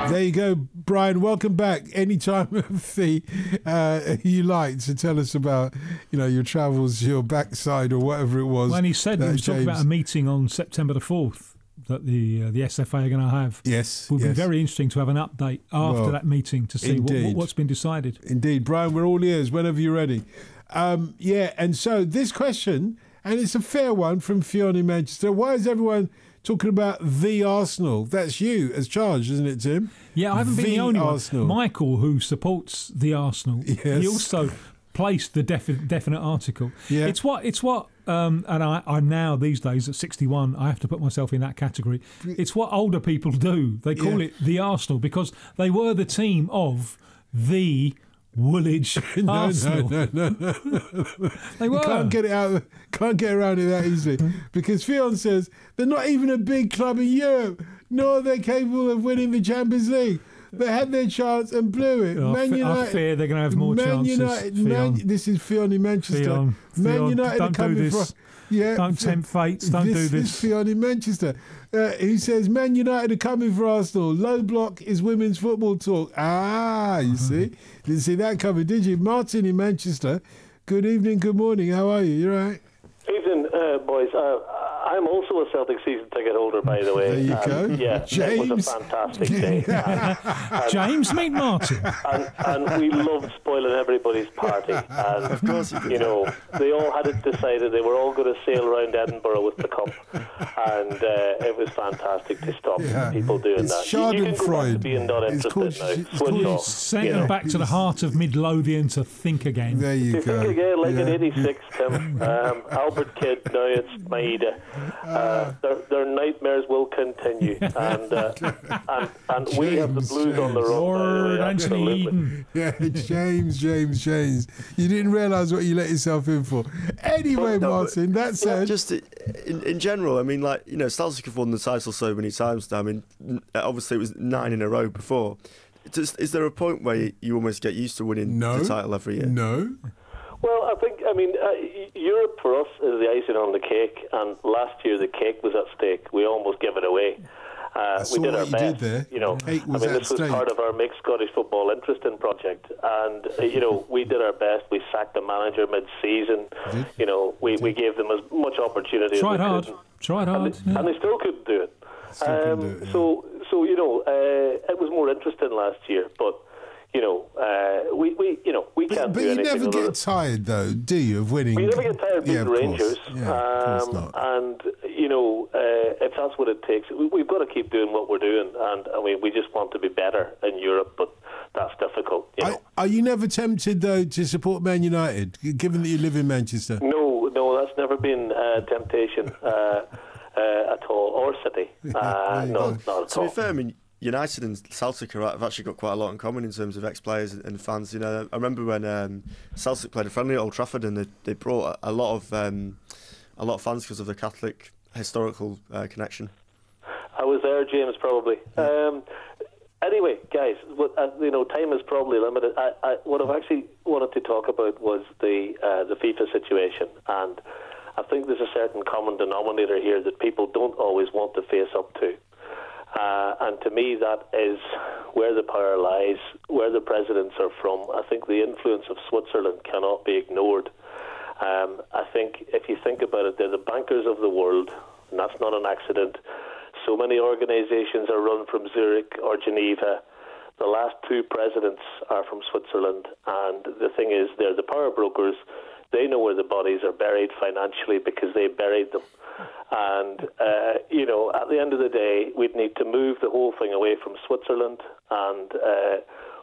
There you go, Brian. Welcome back. Any time of the you like to tell us about, your travels, your backside, or whatever it was. When he said he was talking about a meeting on September the 4th that the SFA are going to have. Yes, Would be very interesting to have an update after that meeting to see what's been decided. Indeed, Brian. We're all ears whenever you're ready. And so this question, and it's a fair one from Fionn in Manchester. Why is everyone talking about the Arsenal? That's you as charged, isn't it, Tim? Yeah, I haven't been the only Arsenal. one. Michael, who supports the Arsenal, he also placed the definite article. Yeah. It's what. And I'm now these days at 61. I have to put myself in that category. It's what older people do. They call it the Arsenal because they were the team of the Woolwich Arsenal. No. They were. Can't get around it that easily because Fionn says they're not even a big club in Europe, nor are they capable of winning the Champions League. They had their chance and blew it. Man United, I fear they're going to have more chances. This is Fionn in Manchester. Man United don't do this. Don't tempt fate. Don't do this. This is Fionn in Manchester. He says Man United are coming for Arsenal. Low block is women's football talk. You see? Didn't see that coming, did you? Martin in Manchester. Good evening, good morning. How are you? You all right? Evening, boys. I'm also a Celtic season ticket holder, by the way. There you go. Yeah, James. It was a fantastic day. James, meet Martin. And we loved spoiling everybody's party. And, of course you did. They all had it decided they were all going to sail around Edinburgh with the cup. And it was fantastic to stop people doing that. You can go back to being not interested now. Switch off. Send them back to the heart of Midlothian to think again. There you go. Think again, like in 86, Tim. Albert Kidd, now it's Maida. Their nightmares will continue, and we have the blues on the run. Lord Anthony Eden. Yeah, James. You didn't realise what you let yourself in for. Anyway, Martin, that said, just in general, I mean, Celtic have won the title so many times now. I mean, obviously it was 9 in a row before. Is there a point where you almost get used to winning the title every year? No. Well, Europe for us is the icing on the cake, and last year the cake was at stake. We almost gave it away. We did our best. This was part of our Make Scottish Football Interesting project, and we did our best. We sacked the manager mid-season. We gave them as much opportunity. Tried hard. And they still couldn't do it. So it was more interesting last year, but. We can't do anything. But you never get tired, though, do you, of winning? You never get tired of beating Rangers. Of course not. And, if that's what it takes, we've got to keep doing what we're doing. And, we just want to be better in Europe, but that's difficult. Are you never tempted, though, to support Man United, given that you live in Manchester? No, that's never been temptation at all, or City. No, not at all. To be fair, United and Celtic have actually got quite a lot in common in terms of ex-players and fans. I remember when Celtic played a friendly at Old Trafford, and they brought a lot of fans because of the Catholic historical connection. I was there, James, probably. Anyway, guys, time is probably limited. What I've actually wanted to talk about was the FIFA situation, and I think there's a certain common denominator here that people don't always want to face up to. And to me, that is where the power lies, where the presidents are from. I think the influence of Switzerland cannot be ignored. I think if you think about it, they're the bankers of the world, and that's not an accident. So many organizations are run from Zurich or Geneva. The last two presidents are from Switzerland, and the thing is, they're the power brokers. They know where the bodies are buried financially because they buried them. And, at the end of the day, we'd need to move the whole thing away from Switzerland and